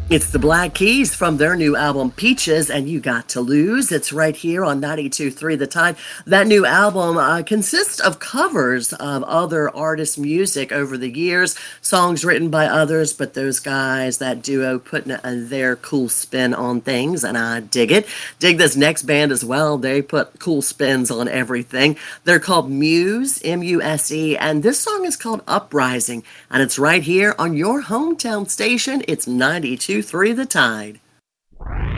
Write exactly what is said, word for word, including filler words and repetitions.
It's the Black Keys from their new album Peaches and You Got to Lose. It's right here on ninety-two point three The Tide. That new album uh, consists of covers of other artists' music over the years, songs written by others, but those guys, that duo, putting a, their cool spin on things, and I dig it. Dig this next band as well. They put cool spins on everything. They're called Muse, M U S E, and this song is called Uprising, and it's right here on your hometown station. It's ninety-two point three The Tide.